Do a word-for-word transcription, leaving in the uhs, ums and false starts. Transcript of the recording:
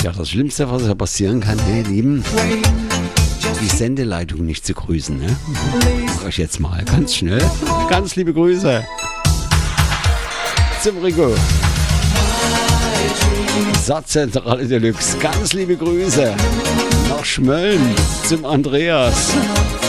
Ja, das Schlimmste, was ja passieren kann, hey, Lieben, die Sendeleitung nicht zu grüßen. Ne? Mach ich jetzt mal ganz schnell. Ganz liebe Grüße zum Rico. Satzzentrale Deluxe. Ganz liebe Grüße nach Schmölln zum Andreas.